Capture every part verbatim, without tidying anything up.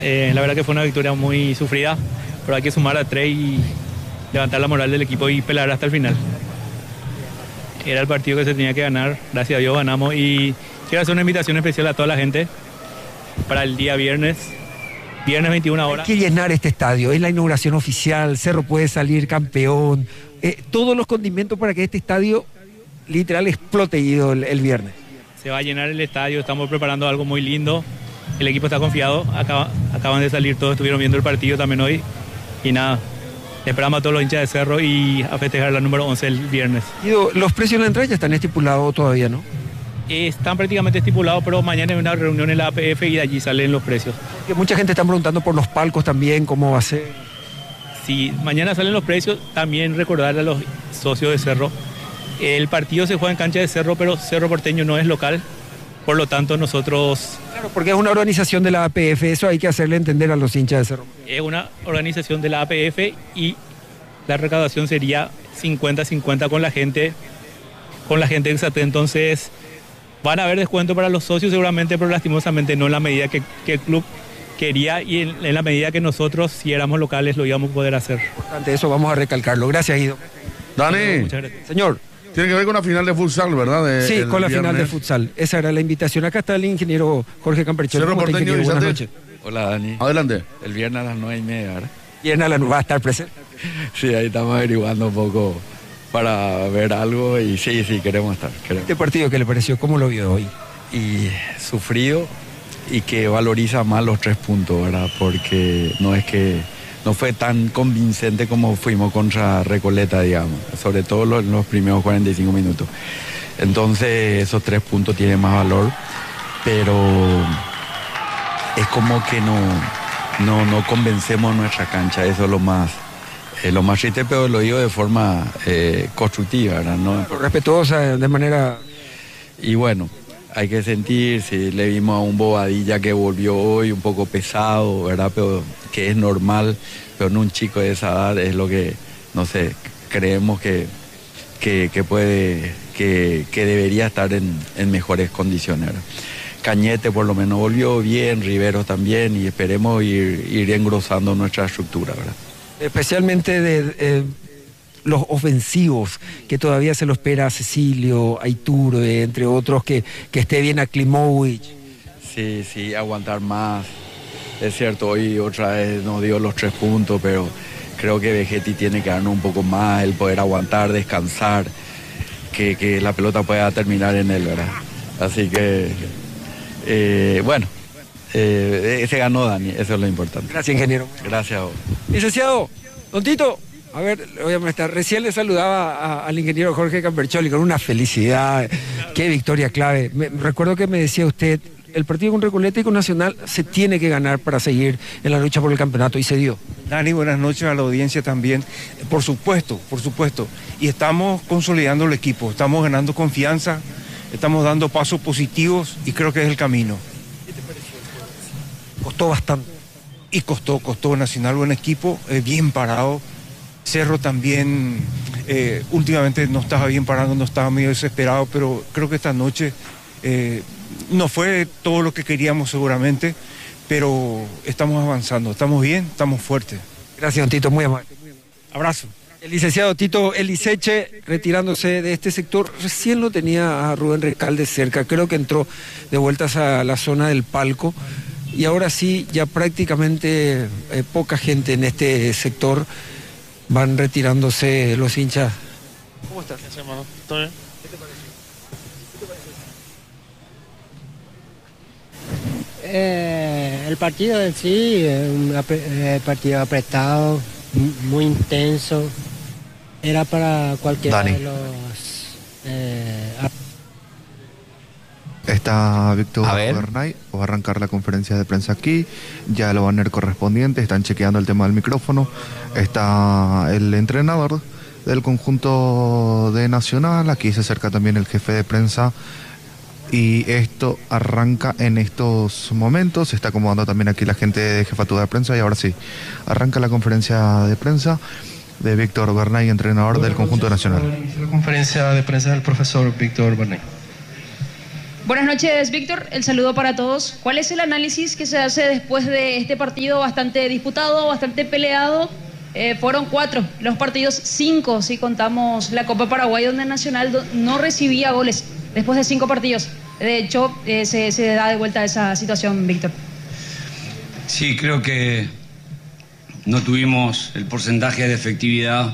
Eh, la verdad que fue una victoria muy sufrida, pero hay que sumar a tres y levantar la moral del equipo y pelear hasta el final. Era el partido que se tenía que ganar, gracias a Dios ganamos y quiero hacer una invitación especial a toda la gente para el día viernes, viernes veintiuna horas. Hay que llenar este estadio, es la inauguración oficial, Cerro puede salir campeón, eh, todos los condimentos para que este estadio literal explote el, el viernes. Se va a llenar el estadio, estamos preparando algo muy lindo. El equipo está confiado, acaba, acaban de salir todos, estuvieron viendo el partido también hoy. Y nada, esperamos a todos los hinchas de Cerro y a festejar la número once el viernes. Los precios de la entrada ya están estipulados todavía, ¿no? Están prácticamente estipulados, pero mañana hay una reunión en la A P F y de allí salen los precios. Porque mucha gente está preguntando por los palcos también, cómo va a ser. Si mañana salen los precios, también recordar a los socios de Cerro. El partido se juega en cancha de Cerro, pero Cerro Porteño no es local. Por lo tanto, nosotros... Claro, porque es una organización de la A P F, eso hay que hacerle entender a los hinchas de Cerro. Es una organización de la A P F y la recaudación sería cincuenta cincuenta con la gente, con la gente exate. Entonces, van a haber descuento para los socios seguramente, pero lastimosamente no en la medida que, que el club quería y en, en la medida que nosotros, si éramos locales, lo íbamos a poder hacer. Ante eso vamos a recalcarlo. Gracias, Guido. Dani. Muchas gracias. Señor. Tiene que ver con la final de futsal, ¿verdad? De, sí, con la viernes. final de futsal. Esa era la invitación. Acá está el ingeniero Jorge Campercholi. Cerro Porteño, Buenas noches. Hola, Dani. Adelante. El viernes a las nueve y media, ¿verdad? Viernes a las nueve va a estar presente. Sí, ahí estamos averiguando un poco para ver algo y sí, sí, queremos estar. Queremos. ¿Este partido qué le pareció? ¿Cómo lo vio hoy? Y sufrido y que valoriza más los tres puntos, ¿verdad? Porque no es que... no fue tan convincente como fuimos contra Recoleta, digamos, sobre todo los, los primeros cuarenta y cinco minutos. Entonces esos tres puntos tienen más valor, pero es como que no, no, no convencemos nuestra cancha, eso es lo más, eh, lo más triste, pero lo digo de forma eh, constructiva, ¿verdad? ¿No? Respetuosa, de manera... Y bueno, hay que sentir, si le vimos a un Bobadilla que volvió hoy un poco pesado, ¿verdad? Pero que es normal, pero en un chico de esa edad es lo que, no sé, creemos que, que, que puede, que, que debería estar en, en mejores condiciones, ¿verdad? Cañete por lo menos volvió bien, Riveros también, y esperemos ir, ir engrosando nuestra estructura, ¿verdad? Especialmente de... Eh... los ofensivos, que todavía se lo espera a Cecilio, a Iturbe, entre otros, que, que esté bien a Klimovic. Sí, sí, aguantar más. Es cierto, hoy otra vez nos dio los tres puntos, pero creo que Vegetti tiene que darnos un poco más, el poder aguantar, descansar, que, que la pelota pueda terminar en él, ¿verdad? Así que, eh, bueno, eh, se ganó Dani, eso es lo importante. Gracias, ingeniero. Gracias a vos. Licenciado, don Tito. A ver, le voy a molestar. Recién le saludaba a, al ingeniero Jorge Campercholi con una felicidad. Qué victoria clave. Me, recuerdo que me decía usted, el partido con Recoleta y con Nacional se tiene que ganar para seguir en la lucha por el campeonato y se dio. Dani, buenas noches a la audiencia también. Por supuesto, por supuesto. Y estamos consolidando el equipo, estamos ganando confianza, estamos dando pasos positivos y creo que es el camino. ¿Qué te pareció? Costó bastante. Y costó, costó Nacional, buen equipo, eh, bien parado. Cerro también, eh, últimamente no estaba bien parado, no estaba medio desesperado, pero creo que esta noche eh, no fue todo lo que queríamos seguramente, pero estamos avanzando, estamos bien, estamos fuertes. Gracias, don Tito, muy amable. Abrazo. El licenciado Tito Eliseche, retirándose de este sector, recién lo tenía a Rubén Recalde cerca, creo que entró de vueltas a la zona del palco, y ahora sí, ya prácticamente eh, poca gente en este sector. Van retirándose los hinchas. ¿Cómo estás? ¿Qué hacemos? ¿Todo bien? ¿Qué te pareció? ¿Qué te pareció? Eh, el partido en sí, un eh, partido apretado, muy intenso. Era para cualquiera Dani. de los... Eh, Está Víctor Bernay, va a arrancar la conferencia de prensa aquí, ya lo banner correspondiente, están chequeando el tema del micrófono, está el entrenador del conjunto de Nacional, aquí se acerca también el jefe de prensa y esto arranca en estos momentos, se está acomodando también aquí la gente de jefatura de prensa y ahora sí, arranca la conferencia de prensa de Víctor Bernay, entrenador del conjunto nacional. La conferencia de prensa del profesor Víctor Bernay. Buenas noches, Víctor. El saludo para todos. ¿Cuál es el análisis que se hace después de este partido bastante disputado, bastante peleado? Eh, fueron cuatro los partidos, cinco si contamos la Copa Paraguay, donde Nacional do, no recibía goles después de cinco partidos. De hecho, eh, se, se da de vuelta esa situación, Víctor. Sí, creo que no tuvimos el porcentaje de efectividad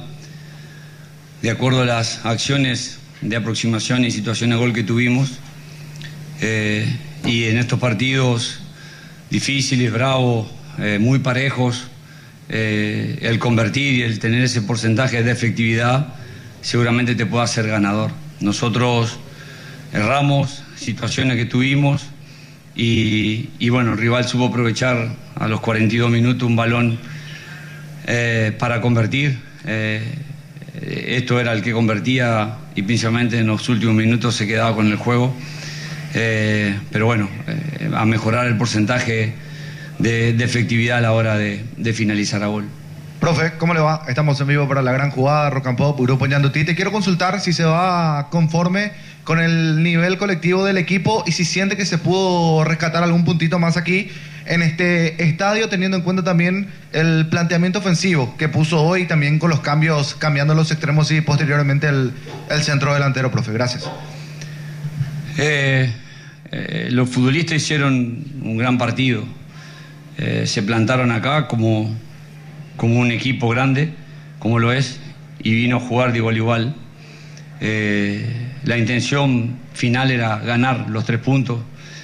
de acuerdo a las acciones de aproximación y situación de gol que tuvimos. Eh, y en estos partidos difíciles, bravos, eh, muy parejos, eh, el convertir y el tener ese porcentaje de efectividad seguramente te puede hacer ganador. Nosotros erramos situaciones que tuvimos y, y bueno, el rival supo aprovechar a los cuarenta y dos minutos un balón eh, para convertir. Eh, esto era el que convertía y principalmente en los últimos minutos se quedaba con el juego. Eh, pero bueno, eh, a mejorar el porcentaje de, de efectividad a la hora de, de finalizar a gol. Profe, ¿cómo le va? Estamos en vivo para la gran jugada, Rock and Pop, Grupo Ñandutí. Te quiero consultar si se va conforme con el nivel colectivo del equipo y si siente que se pudo rescatar algún puntito más aquí en este estadio, teniendo en cuenta también el planteamiento ofensivo que puso hoy, también con los cambios, cambiando los extremos y posteriormente el, el centro delantero, profe. Gracias. Eh, eh, los futbolistas hicieron un gran partido. Eh, se plantaron acá como, como un equipo grande, como lo es, y vino a jugar de igual a igual. Eh, la intención final era ganar los tres puntos,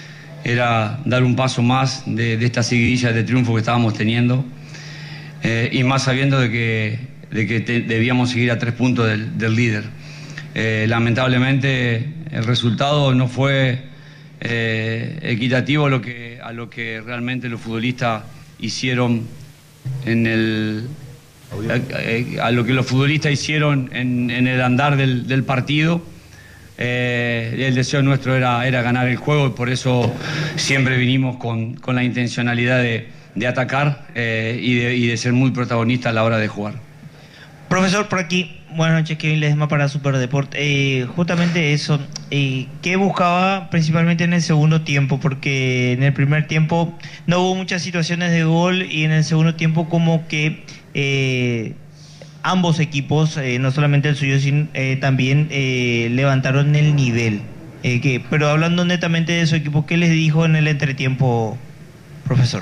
era dar un paso más de, de esta seguidilla de triunfo que estábamos teniendo, eh, y más sabiendo de que, de que te, debíamos seguir a tres puntos del, del líder. Eh, lamentablemente el resultado no fue eh, equitativo a lo que, a lo que realmente los futbolistas hicieron en el a, a lo que los futbolistas hicieron en, en el andar del, del partido. Eh, el deseo nuestro era, era ganar el juego y por eso siempre vinimos con, con la intencionalidad de, de atacar eh, y, de, y de ser muy protagonistas a la hora de jugar. Profesor, por aquí, buenas noches, Kevin Ledesma para Superdeport. Eh, justamente eso, eh, ¿qué buscaba principalmente en el segundo tiempo? Porque en el primer tiempo no hubo muchas situaciones de gol y en el segundo tiempo como que eh, ambos equipos, eh, no solamente el suyo, sino eh, también eh, levantaron el nivel. Eh, que, pero hablando netamente de su equipo, ¿qué les dijo en el entretiempo, profesor?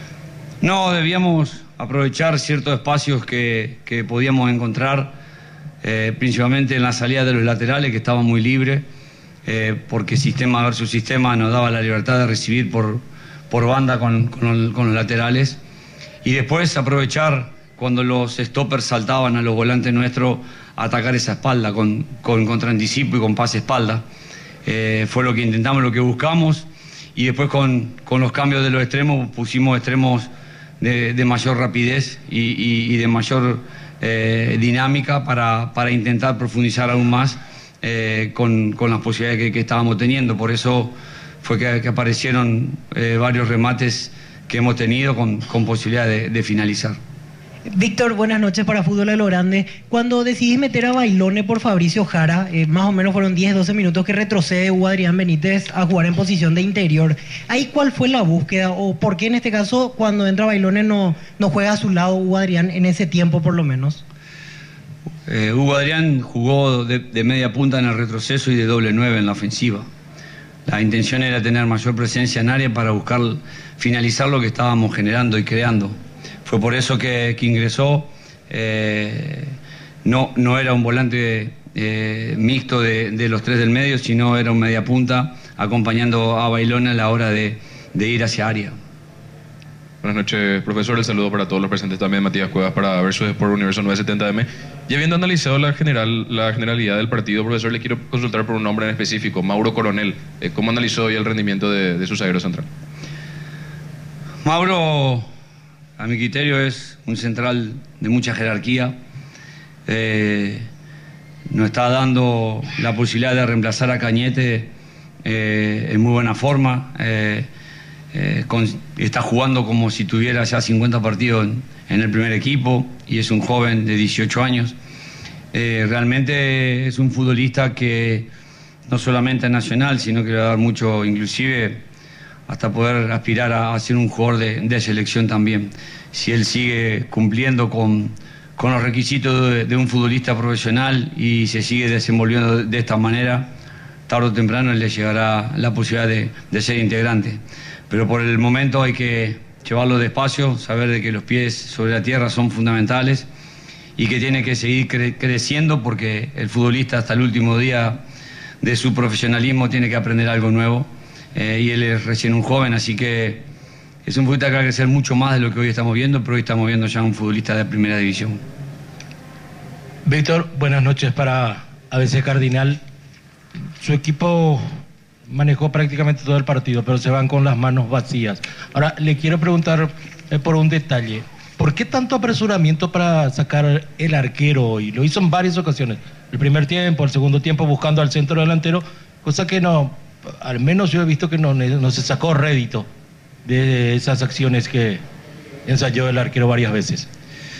No, debíamos aprovechar ciertos espacios que, que podíamos encontrar, eh, principalmente en la salida de los laterales, que estaban muy libres, eh, porque sistema versus sistema nos daba la libertad de recibir por, por banda con, con, con los laterales. Y después aprovechar cuando los stoppers saltaban a los volantes nuestros, atacar esa espalda con, con contraanticipo y con pase espalda. Eh, fue lo que intentamos, lo que buscamos. Y después con, con los cambios de los extremos, pusimos extremos De, de mayor rapidez y, y, y de mayor eh, dinámica para, para intentar profundizar aún más eh, con, con las posibilidades que, que estábamos teniendo. Por eso fue que, que aparecieron eh, varios remates que hemos tenido con, con posibilidad de, de finalizar. Víctor, buenas noches para Fútbol a lo Grande. Cuando decidís meter a Bailone por Fabricio Jara, eh, más o menos fueron diez, doce minutos que retrocede Hugo Adrián Benítez a jugar en posición de interior. ¿Ahí cuál fue la búsqueda? ¿O por qué en este caso cuando entra Bailone no, no juega a su lado Hugo Adrián en ese tiempo por lo menos? Eh, Hugo Adrián jugó de, de media punta en el retroceso y de doble nueve en la ofensiva. La intención era tener mayor presencia en área para buscar finalizar lo que estábamos generando y creando. Fue por eso que, que ingresó. Eh, no, no era un volante eh, mixto de, de los tres del medio, sino era un media punta acompañando a Bailone a la hora de, de ir hacia área. Buenas noches, profesor. El saludo para todos los presentes también, Matías Cuevas para Versus Sport Universo novecientos setenta M. Y habiendo analizado la, general, la generalidad del partido, profesor, le quiero consultar por un nombre en específico, Mauro Coronel. Eh, ¿Cómo analizó hoy el rendimiento de, de su zaguero central? Mauro, a mi criterio, es un central de mucha jerarquía. Eh, nos está dando la posibilidad de reemplazar a Cañete eh, en muy buena forma. Eh, eh, con, está jugando como si tuviera ya cincuenta partidos en, en el primer equipo y es un joven de dieciocho años. Eh, realmente es un futbolista que, no solamente a Nacional, sino que le va a dar mucho, inclusive hasta poder aspirar a, a ser un jugador de, de selección también. Si él sigue cumpliendo con, con los requisitos de, de un futbolista profesional y se sigue desenvolviendo de, de esta manera, tarde o temprano le llegará la posibilidad de, de ser integrante. Pero por el momento hay que llevarlo despacio, saber de que los pies sobre la tierra son fundamentales y que tiene que seguir cre creciendo porque el futbolista hasta el último día de su profesionalismo tiene que aprender algo nuevo eh, y él es recién un joven, así que es un futbolista que va a crecer mucho más de lo que hoy estamos viendo, pero hoy estamos viendo ya un futbolista de primera división. Víctor, buenas noches para A B C Cardinal. Su equipo manejó prácticamente todo el partido, pero se van con las manos vacías. Ahora, le quiero preguntar eh, por un detalle. ¿Por qué tanto apresuramiento para sacar el arquero hoy? Lo hizo en varias ocasiones. El primer tiempo, el segundo tiempo buscando al centro delantero, cosa que no, al menos yo he visto que no, no se sacó rédito de esas acciones que ensayó el arquero varias veces.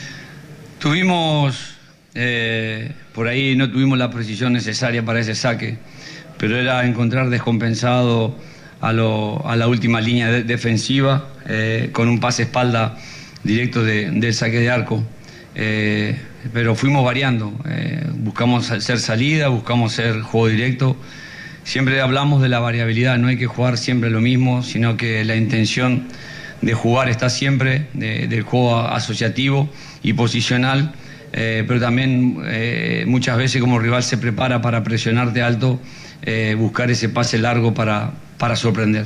Tuvimos, eh, por ahí no tuvimos la precisión necesaria para ese saque, pero era encontrar descompensado a, lo, a la última línea de, defensiva eh, con un pase espalda directo de, del saque de arco. Eh, pero fuimos variando, eh, buscamos hacer salida, buscamos hacer juego directo. Siempre hablamos de la variabilidad, no hay que jugar siempre lo mismo, sino que la intención de jugar está siempre, de, del juego asociativo y posicional, eh, pero también eh, muchas veces como rival se prepara para presionarte alto, eh, buscar ese pase largo para, para sorprender.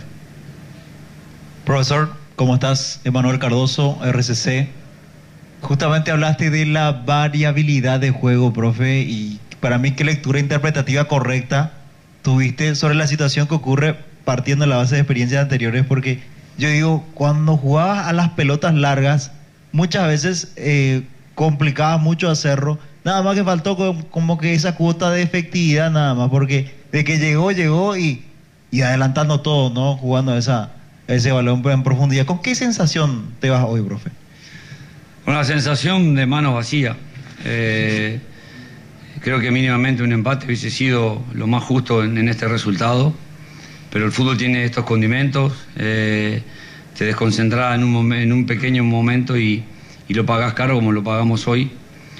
Profesor, ¿cómo estás? Emanuel Cardoso, R C C. Justamente hablaste de la variabilidad de juego, profe, y para mí, ¿qué lectura interpretativa correcta tuviste sobre la situación que ocurre partiendo de la base de experiencias anteriores? Porque yo digo, cuando jugabas a las pelotas largas, muchas veces eh, complicabas mucho a Cerro, nada más que faltó como, como que esa cuota de efectividad nada más, porque de que llegó, llegó y, y adelantando todo, ¿no? Jugando esa, ese balón en profundidad. ¿Con qué sensación te vas hoy, profe? Con la sensación de manos vacías. Eh, creo que mínimamente un empate hubiese sido lo más justo en, en este resultado, pero el fútbol tiene estos condimentos, eh, te desconcentrás en un, en un pequeño momento y, y lo pagás caro como lo pagamos hoy.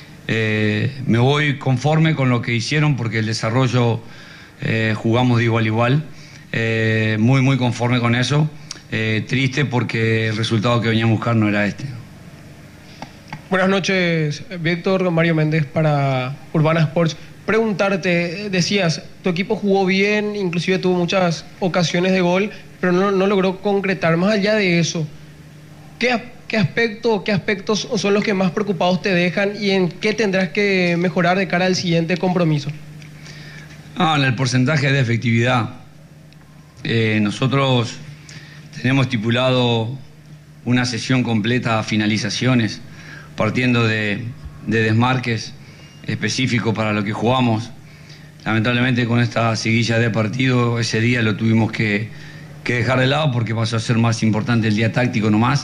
Eh, me voy conforme con lo que hicieron porque el desarrollo eh, jugamos de igual a igual, eh, muy muy conforme con eso, eh, triste porque el resultado que veníamos a buscar no era este. Buenas noches, Víctor. Mario Méndez para Urbana Sports. Preguntarte, decías, tu equipo jugó bien, inclusive tuvo muchas ocasiones de gol, pero no, no logró concretar. Más allá de eso, ¿qué, qué aspecto, qué aspectos son los que más preocupados te dejan y en qué tendrás que mejorar de cara al siguiente compromiso? Ah, en el porcentaje de efectividad. Eh, nosotros tenemos estipulado una sesión completa a finalizaciones, partiendo de, de desmarques específicos para lo que jugamos. Lamentablemente con esta seguilla de partido ese día lo tuvimos que, que dejar de lado porque pasó a ser más importante el día táctico nomás.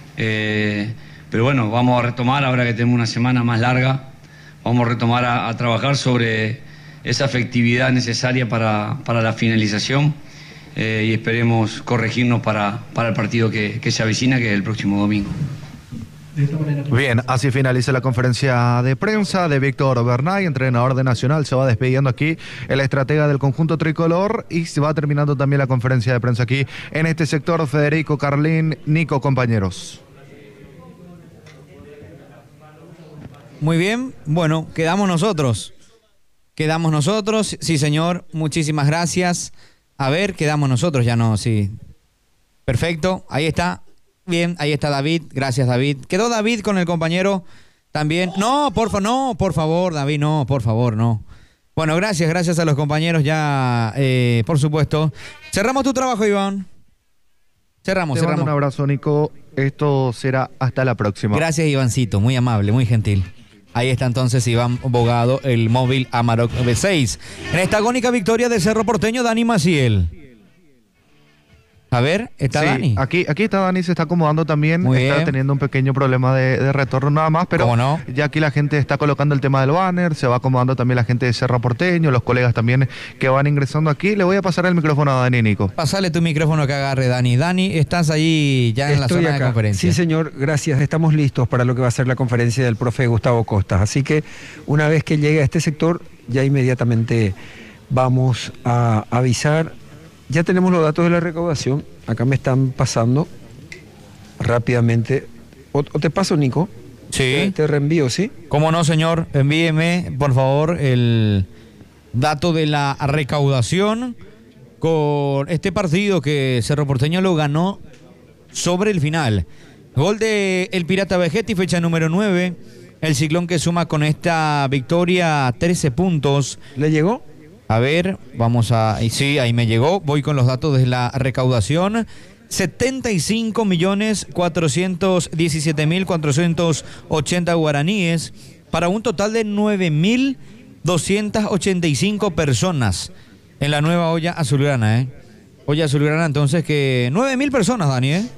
Eh, pero bueno, vamos a retomar ahora que tenemos una semana más larga, vamos a retomar a, a trabajar sobre esa efectividad necesaria para, para la finalización eh, y esperemos corregirnos para, para el partido que, que se avecina, que es el próximo domingo. Bien, así finaliza la conferencia de prensa de Víctor Bernay, entrenador de Nacional. Se va despidiendo aquí el estratega del conjunto tricolor y se va terminando también la conferencia de prensa aquí en este sector. Federico, Carlín, Nico, compañeros. Muy bien, bueno, quedamos nosotros. Quedamos nosotros, sí señor, muchísimas gracias. A ver, quedamos nosotros, ya no, sí. Perfecto, ahí está. Bien, ahí está David, gracias David. Quedó David con el compañero también. No, por favor, no, por favor, David, no, por favor, no. Bueno, gracias, gracias a los compañeros ya, eh, por supuesto. Cerramos tu trabajo, Iván. Cerramos, Te cerramos. mando un abrazo, Nico. Esto será hasta la próxima. Gracias, Ivancito, muy amable, muy gentil. Ahí está entonces Iván Bogado, el móvil Amarok V seis. En esta agónica victoria de Cerro Porteño, Dani Maciel. A ver, ¿está Sí, Dani? Aquí, aquí está Dani, se está acomodando también. Muy está bien. teniendo un pequeño problema de, de retorno nada más, pero ¿Cómo no? ya aquí la gente está colocando el tema del banner, se va acomodando también la gente de Cerro Porteño, los colegas también que van ingresando aquí. Le voy a pasar el micrófono a Dani y Nico. Pasale tu micrófono que agarre, Dani. Dani, estás ahí ya en la Estoy zona acá. de conferencia. Sí, señor, gracias. Estamos listos para lo que va a ser la conferencia del profe Gustavo Costas. Así que una vez que llegue a este sector, ya inmediatamente vamos a avisar. Ya tenemos los datos de la recaudación. Acá me están pasando rápidamente. ¿O, o te paso, Nico? Sí. Te, te reenvío, ¿sí? ¿Cómo no, señor? Envíeme, por favor, el dato de la recaudación con este partido que Cerro Porteño lo ganó sobre el final. Gol de el Pirata Vegetti, fecha número nueve. El Ciclón que suma con esta victoria trece puntos. ¿Le llegó? A ver, vamos a... y sí, ahí me llegó. Voy con los datos de la recaudación. setenta y cinco millones cuatrocientos diecisiete mil cuatrocientos ochenta guaraníes para un total de nueve mil doscientas ochenta y cinco personas en la nueva olla azulgrana, ¿eh? Olla azulgrana, entonces que nueve mil personas, Dani, ¿eh?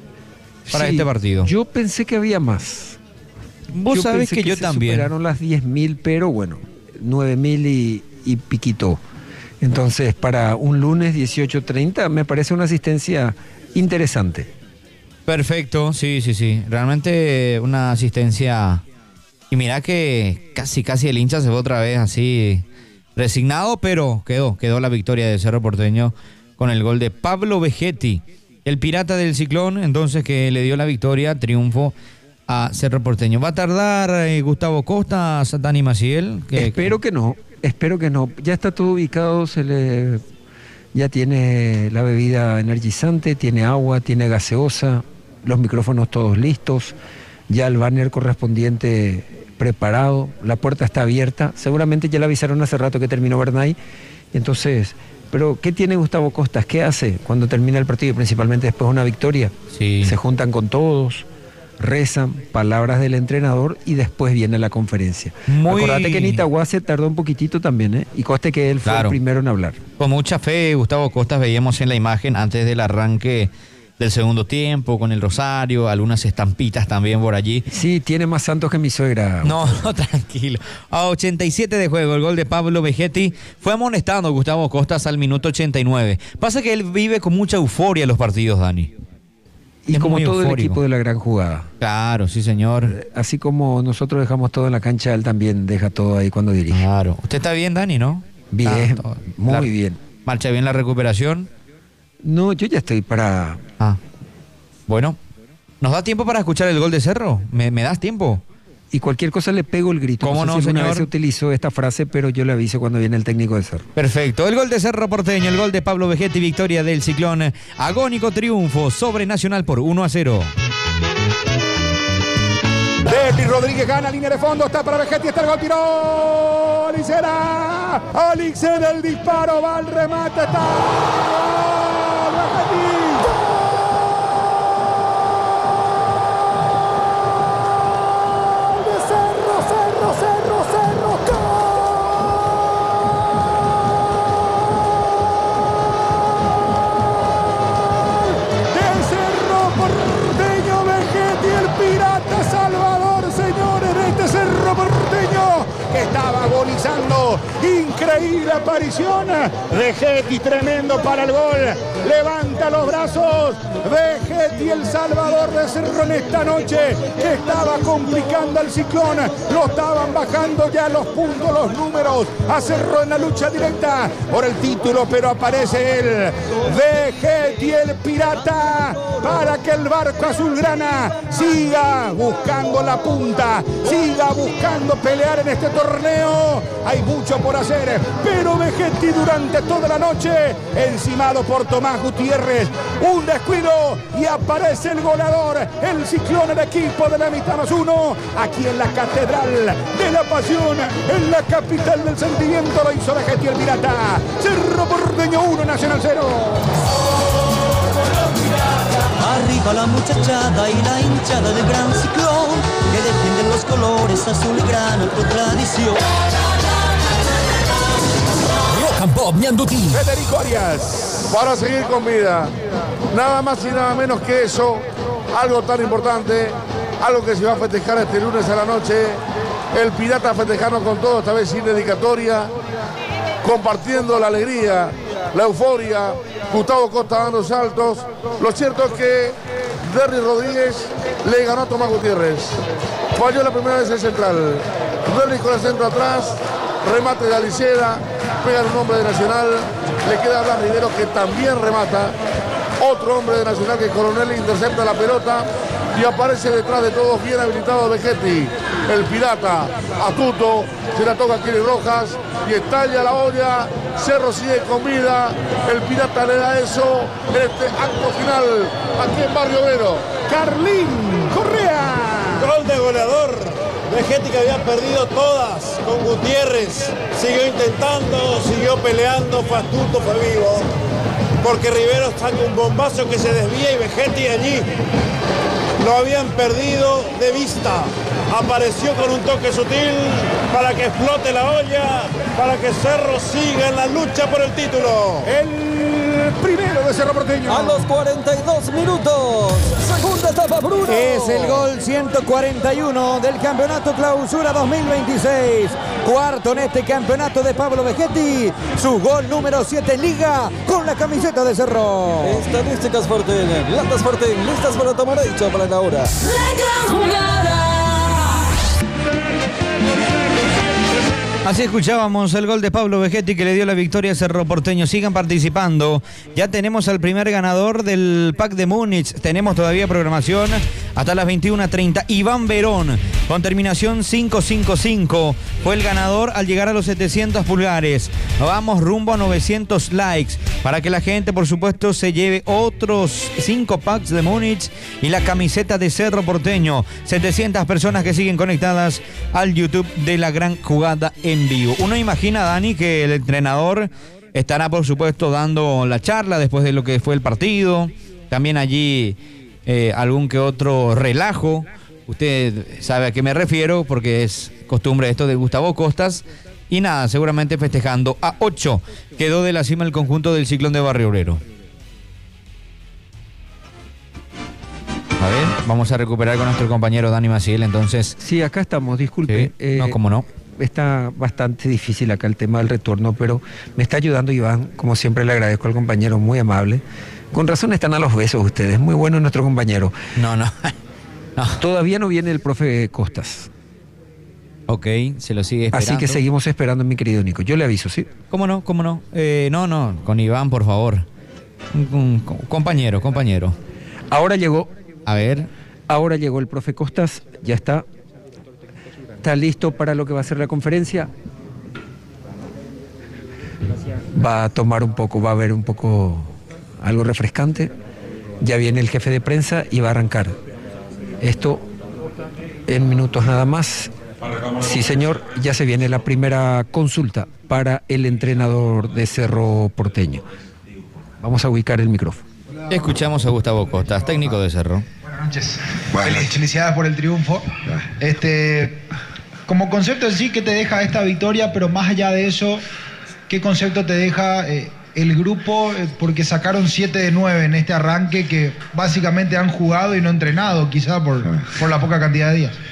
Para Sí, este partido. Yo pensé que había más. Vos Yo sabés pensé que yo se también. superaron las diez mil, pero bueno, nueve mil y, y piquito. Entonces, para un lunes dieciocho treinta me parece una asistencia interesante. Perfecto, sí, sí, sí. Realmente una asistencia. Y mira que casi, casi el hincha se fue otra vez así resignado, pero quedó, quedó la victoria de Cerro Porteño con el gol de Pablo Vegetti, el pirata del Ciclón, entonces que le dio la victoria, triunfo a Cerro Porteño. ¿Va a tardar eh, Gustavo Costas, Dani Maciel? Que, Espero que no, espero que no. Ya está todo ubicado, se le ya tiene la bebida energizante, tiene agua, tiene gaseosa, los micrófonos todos listos, ya el banner correspondiente preparado, la puerta está abierta, seguramente ya le avisaron hace rato que terminó Bernay, entonces, pero ¿qué tiene Gustavo Costas? ¿Qué hace cuando termina el partido y principalmente después de una victoria? Sí. Se juntan con todos, rezan, palabras del entrenador y después viene la conferencia. Muy... Acordate que en Itagua se tardó un poquitito también, ¿eh? Y conste que él fue Claro. el primero en hablar. Con mucha fe, Gustavo Costas, veíamos en la imagen antes del arranque del segundo tiempo, con el rosario, algunas estampitas también por allí. Sí, tiene más santos que mi suegra. No, no, tranquilo. A ochenta y siete de juego, el gol de Pablo Vegetti. Fue amonestado Gustavo Costas al minuto ochenta y nueve. Pasa que él vive con mucha euforia los partidos, Dani. Y Es como muy todo el eufórico. equipo de la gran jugada. Claro, sí, señor. Así como nosotros dejamos todo en la cancha, él también deja todo ahí cuando dirige. Claro. ¿Usted está bien, Dani, no? Bien, Ah, todo- muy la- bien. ¿Marcha bien la recuperación? No, yo ya estoy para... Ah, bueno. ¿Nos da tiempo para escuchar el gol de Cerro? ¿Me, me das tiempo? Y cualquier cosa le pego el grito. ¿Cómo sé no, si alguna señor? vez se utilizó esta frase, pero yo le aviso cuando viene el técnico de Cerro. Perfecto. El gol de Cerro Porteño, el gol de Pablo Vegetti, victoria del Ciclón. Agónico triunfo sobre Nacional por uno a cero. Depi Rodríguez gana línea de fondo, está para Vegetti, está el gol, tiró. Alicera. Alicera el disparo, va al remate, está. ¡Gol! Vegetti. ¡Gol de Cerro, Cerro, Cerro, Cerro! ¡Gol! De Cerro Porteño, Vegetti, el pirata salvador, señores, de este Cerro Porteño que estaba agonizando. Increíble aparición. Vegetti, tremendo para el gol. Levanta los brazos. Vegetti, el salvador de Cerro en esta noche que estaba complicando al Ciclón. Lo estaban bajando ya los puntos, los números. A Cerro en la lucha directa por el título, pero aparece él. Vegetti, el pirata, para que el barco azulgrana siga buscando la punta, siga buscando pelear en este torneo. Hay mucho por hacer, pero Vegetti durante toda la noche, encimado por Tomás Gutiérrez, un descuido y aparece el goleador, el Ciclón, el equipo de la mitad más uno, aquí en la Catedral de la Pasión, en la capital del sentimiento, lo hizo Vegetti, el pirata. Cerro Porteño uno, Nacional cero. Arriba la muchachada y la hinchada del gran Ciclón, que defienden los colores azul y grana por tradición. Rock and Pop Ñandutí. Federico Arias. para seguir con vida. Nada más y nada menos que eso, algo tan importante, algo que se va a festejar este lunes a la noche. El Pirata festejando con todo, esta vez sin dedicatoria, compartiendo la alegría, la euforia. Gustavo Costa dando saltos. Lo cierto es que Derry Rodríguez le ganó a Tomás Gutiérrez. Falló la primera vez el central. Derry con el centro atrás, remate de Aliceda, pega un hombre de Nacional, le queda a Blas Rivero que también remata. Otro hombre de Nacional que Coronel intercepta la pelota y aparece detrás de todos bien habilitado Vegetti. El Pirata, astuto, se la toca a Kiri Rojas y estalla la olla. Cerro sigue con vida. El Pirata le da eso en este acto final aquí en Barrio Obrero. Carlín Correa. Gol de goleador. Vegetti, que había perdido todas con Gutiérrez, siguió intentando, siguió peleando, fue astuto, fue vivo. Porque Rivero saca un bombazo que se desvía y Vegetti allí lo habían perdido de vista. Apareció con un toque sutil para que explote la olla, para que Cerro siga en la lucha por el título. El primero de Cerro Porteño. A los cuarenta y dos minutos, segunda etapa Bruno. Es el gol ciento cuarenta y uno del Campeonato Clausura dos mil veintiséis. Cuarto en este campeonato de Pablo Vegetti. Su gol número siete en Liga con la camiseta de Cerro. Estadísticas Forten, latas Forten, listas para tomar hecho para la hora. Así escuchábamos el gol de Pablo Vegetti que le dio la victoria a Cerro Porteño. Sigan participando. Ya tenemos al primer ganador del Pack de Múnich. Tenemos todavía programación hasta las veintiuna treinta. Iván Verón, con terminación cinco cinco cinco. Fue el ganador al llegar a los setecientos pulgares. Vamos rumbo a novecientos likes para que la gente, por supuesto, se lleve otros cinco packs de Múnich y la camiseta de Cerro Porteño. setecientas personas que siguen conectadas al YouTube de La Gran Jugada en vivo. Uno imagina, Dani, que el entrenador estará, por supuesto, dando la charla después de lo que fue el partido. También allí eh, algún que otro relajo. Usted sabe a qué me refiero porque es costumbre esto de Gustavo Costas. Y nada, seguramente festejando. A ocho quedó de la cima el conjunto del Ciclón de Barrio Obrero. A ver, vamos a recuperar con nuestro compañero Dani Maciel, entonces. Sí, acá estamos, disculpe. Sí, eh, no, cómo no. Está bastante difícil acá el tema del retorno, pero me está ayudando Iván. Como siempre, le agradezco al compañero, muy amable. Con razón están a los besos ustedes. Muy bueno nuestro compañero. No, no. no. Todavía no viene el profe Costas. Ok, se lo sigue esperando. Así que seguimos esperando, mi querido Nico. Yo le aviso, ¿sí? ¿Cómo no? ¿Cómo no? Eh, no, no, con Iván, por favor. Un, un, compañero, compañero. Ahora llegó. A ver. Ahora llegó el profe Costas. Ya está. ¿Está listo para lo que va a ser la conferencia? Va a tomar un poco, va a haber un poco algo refrescante. Ya viene el jefe de prensa y va a arrancar. Esto en minutos nada más. Sí, señor, ya se viene la primera consulta para el entrenador de Cerro Porteño. Vamos a ubicar el micrófono. Escuchamos a Gustavo Costas, técnico de Cerro. Buenas noches. Bueno. Felicidades por el triunfo. Este, como concepto en sí, ¿qué te deja esta victoria? Pero más allá de eso, ¿qué concepto te deja eh, el grupo? Eh, porque sacaron siete de nueve en este arranque que básicamente han jugado y no entrenado, quizá por, por la poca cantidad de días.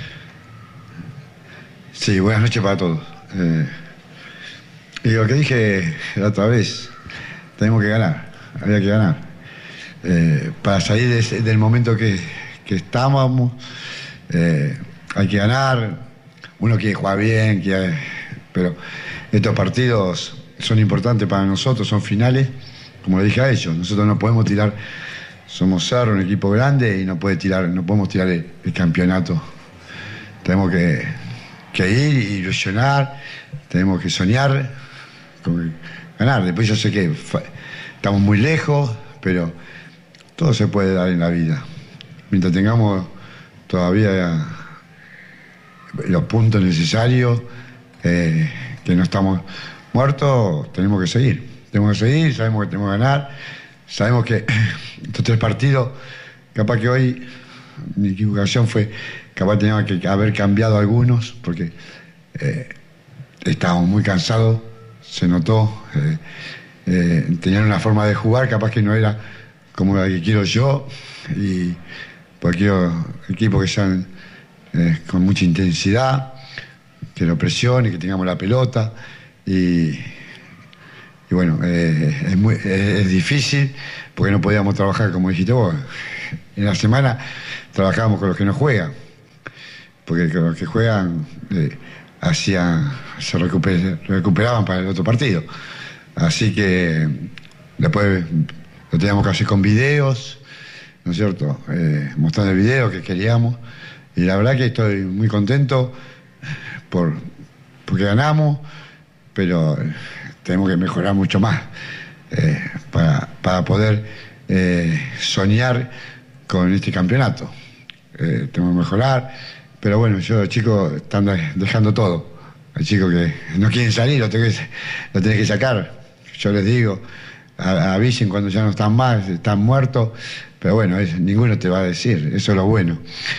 Sí, buenas noches para todos. Eh, y lo que dije la otra vez, tenemos que ganar, había que ganar. Eh, para salir de ese, del momento que, que estábamos, eh, hay que ganar. Uno quiere jugar bien, quiere, pero estos partidos son importantes para nosotros, son finales, como le dije a ellos. Nosotros no podemos tirar, somos Cerro, un equipo grande, y no puede tirar, no podemos tirar el, el campeonato. Tenemos que, que ir, ilusionar, tenemos que soñar, con ganar. Después yo sé que estamos muy lejos, pero todo se puede dar en la vida. Mientras tengamos todavía los puntos necesarios, eh, que no estamos muertos, tenemos que seguir. Tenemos que seguir, sabemos que tenemos que ganar, sabemos que estos tres partidos, capaz que hoy mi equivocación fue, capaz teníamos que haber cambiado algunos, porque eh, estábamos muy cansados, se notó, eh, eh, tenían una forma de jugar, capaz que no era como la que quiero yo, y porque quiero equipos que sean eh, con mucha intensidad, que lo presione, que tengamos la pelota, y, y bueno, eh, es, muy, es, es difícil, porque no podíamos trabajar, como dijiste vos, en la semana trabajábamos con los que no juegan, porque los que juegan eh, hacían, se recuper, recuperaban para el otro partido. Así que después lo teníamos que hacer con videos, ¿no es cierto? Eh, mostrando el video que queríamos. Y la verdad que estoy muy contento por, porque ganamos, pero tenemos que mejorar mucho más eh, para, para poder eh, soñar con este campeonato. Eh, tenemos que mejorar, pero bueno, yo los chicos están dejando todo. Hay chicos que no quieren salir, lo tenés que, lo tenés que sacar. Yo les digo, a, avisen cuando ya no están más, están muertos, pero bueno, es, ninguno te va a decir, eso es lo bueno.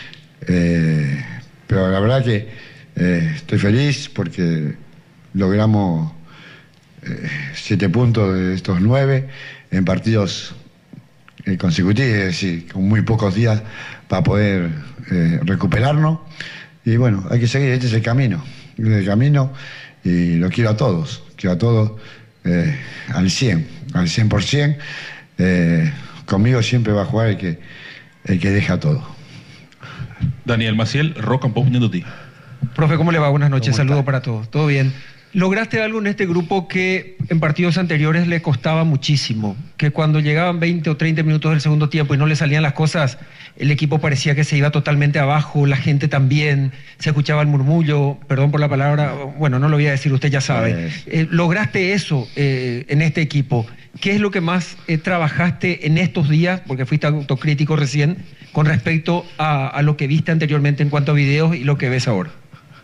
Eh, pero la verdad que eh, estoy feliz porque logramos eh, siete puntos de estos nueve en partidos eh, consecutivos, es decir, con muy pocos días para poder eh, recuperarnos. Y bueno, hay que seguir, este es el camino, este es el camino y lo quiero a todos, quiero a todos eh, al cien, al cien por ciento. Eh, conmigo siempre va a jugar el que, el que deja todo. Daniel Maciel, Rock and Pop Ñandutí. Profe, ¿cómo le va? Buenas noches, saludo para todos. ¿Todo bien? ¿Lograste algo en este grupo que en partidos anteriores le costaba muchísimo? Que cuando llegaban veinte o treinta minutos del segundo tiempo y no le salían las cosas, el equipo parecía que se iba totalmente abajo, la gente también, se escuchaba el murmullo, perdón por la palabra, bueno, no lo voy a decir, usted ya sabe. Eh, ¿Lograste eso eh, en este equipo? ¿Qué es lo que más eh, trabajaste en estos días, porque fuiste autocrítico recién, con respecto a, a lo que viste anteriormente en cuanto a videos y lo que ves ahora?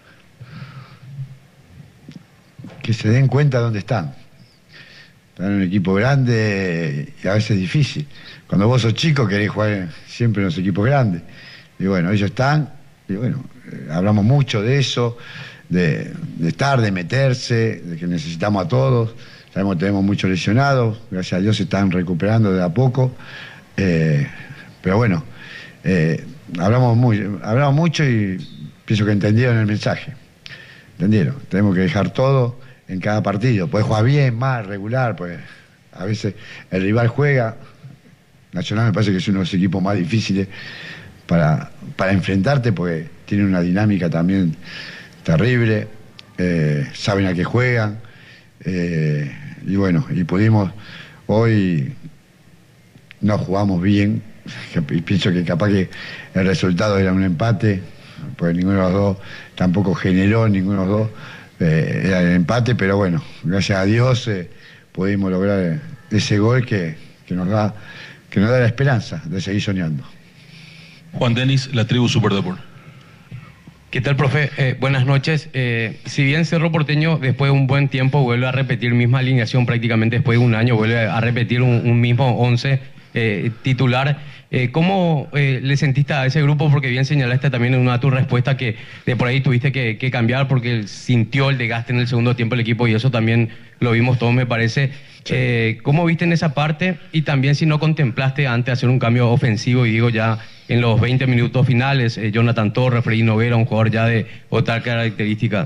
Que se den cuenta dónde están. Están en un equipo grande y a veces es difícil. Cuando vos sos chico querés jugar siempre en los equipos grandes. Y bueno, ellos están, y bueno, eh, hablamos mucho de eso, de, de estar, de meterse, de que necesitamos a todos. Sabemos que tenemos muchos lesionados, gracias a Dios se están recuperando de a poco. Eh, pero bueno, eh, hablamos, muy, hablamos mucho y pienso que entendieron el mensaje. ¿Entendieron? Tenemos que dejar todo en cada partido. Puede jugar bien, mal, regular, pues a veces el rival juega. Nacional me parece que es uno de los equipos más difíciles para, para enfrentarte porque tiene una dinámica también terrible, eh, saben a qué juegan, eh, y bueno, y pudimos, hoy no jugamos bien, y pienso que capaz que el resultado era un empate, porque ninguno de los dos tampoco generó, ninguno de los dos eh, era el empate, pero bueno, gracias a Dios eh, pudimos lograr ese gol que, que nos da que nos da la esperanza de seguir soñando. Juan Denis, La Tribu Superdeport. ¿Qué tal, profe? Eh, buenas noches. Eh, si bien Cerro Porteño después de un buen tiempo vuelve a repetir misma alineación, prácticamente después de un año vuelve a repetir un, un mismo once eh, titular, eh, ¿cómo eh, le sentiste a ese grupo? Porque bien señalaste también en una de tus respuestas que de por ahí tuviste que, que cambiar porque sintió el desgaste en el segundo tiempo el equipo y eso también lo vimos todos, me parece. Eh, ¿Cómo viste en esa parte? Y también si no contemplaste antes hacer un cambio ofensivo, y digo ya en los veinte minutos finales, eh, Jonathan Torres, Freddy Noguera, un jugador ya de otra característica.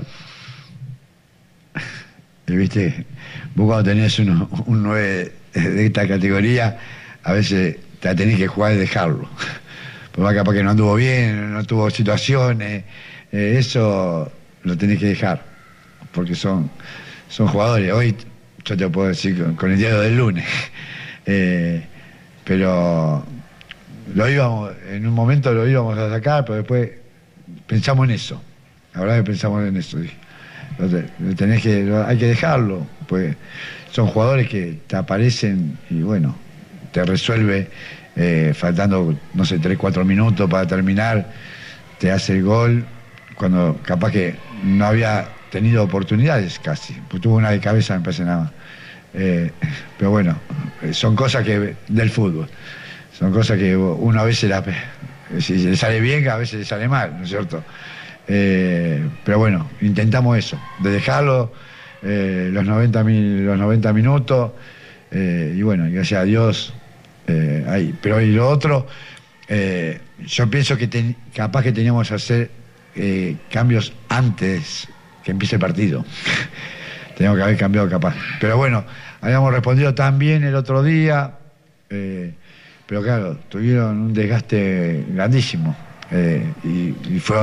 Y viste, vos cuando tenés uno, un nueve de esta categoría, a veces te tenés que jugar y dejarlo. Porque capaz que no anduvo bien, no tuvo situaciones, eh, eso lo tenés que dejar, porque son, son jugadores. Hoy yo te puedo decir con, con el diario del lunes, eh, pero lo íbamos, en un momento lo íbamos a sacar, pero después pensamos en eso. La verdad que pensamos en eso. Lo tenés que, lo, hay que dejarlo, pues son jugadores que te aparecen y bueno, te resuelve eh, faltando, no sé, tres, cuatro minutos para terminar, te hace el gol, cuando capaz que no había tenido oportunidades casi, pues tuvo una de cabeza, me parece nada más. Eh, pero bueno, son cosas que del fútbol, son cosas que uno a veces la, si le sale bien, a veces le sale mal, ¿no es cierto? Eh, pero bueno, intentamos eso, de dejarlo eh, los, noventa, los noventa minutos, Eh, y bueno, gracias a Dios, eh, ahí. Pero y lo otro, eh, yo pienso que ten, capaz que teníamos que hacer eh, cambios antes que empiece el partido. Teníamos que haber cambiado capaz. Pero bueno, habíamos respondido tan bien el otro día, eh, pero claro, tuvieron un desgaste grandísimo. Eh, y, y fue